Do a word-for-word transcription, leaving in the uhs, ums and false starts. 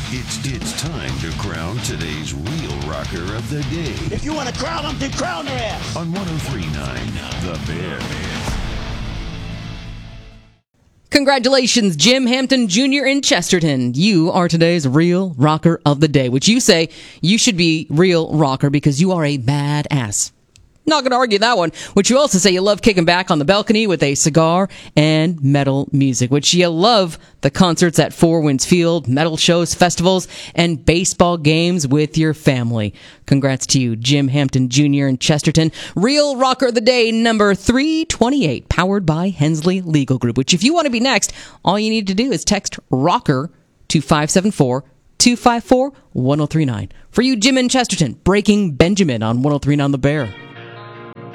It's it's time to crown today's real rocker of the day. If you want to crown them, then crown their ass. On one oh three point nine The Bear. Congratulations, Jim Hampton Junior in Chesterton. You are today's real rocker of the day, which you say you should be real rocker because you are a badass. Not going to argue that one. Which you also say you love kicking back on the balcony with a cigar and metal music, which you love the concerts at Four Winds Field, metal shows, festivals, and baseball games with your family. Congrats to you, Jim Hampton Junior in Chesterton. Real Rocker of the Day, number three twenty-eight, powered by Hensley Legal Group, which if you want to be next, all you need to do is text ROCKER to five seven four, two five four, one oh three nine. For you, Jim in Chesterton, Breaking Benjamin on one oh three point nine The Bear.